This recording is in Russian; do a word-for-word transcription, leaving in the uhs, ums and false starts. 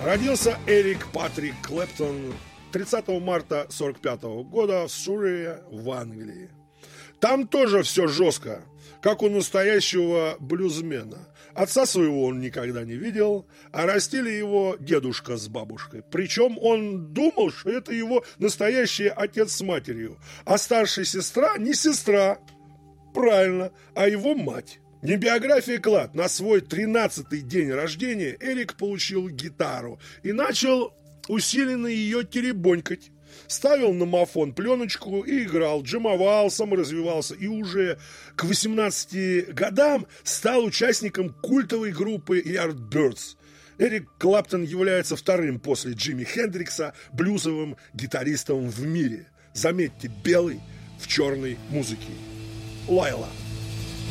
Родился Эрик Патрик Клэптон тридцатого марта сорок пятого года в Суррее в Англии. Там тоже все жестко, как у настоящего блюзмена. Отца своего он никогда не видел, а растили его дедушка с бабушкой. Причем он думал, что это его настоящий отец с матерью, а старшая сестра не сестра, правильно, а его мать. Не биография клад. На свой тринадцатый день рождения Эрик получил гитару и начал усиленно ее теребонькать. Ставил на мафон пленочку и играл, джемовал, саморазвивался. И уже к восемнадцати годам стал участником культовой группы Yardbirds. Эрик Клэптон является вторым после Джимми Хендрикса блюзовым гитаристом в мире. Заметьте, белый в черной музыке. Лайла.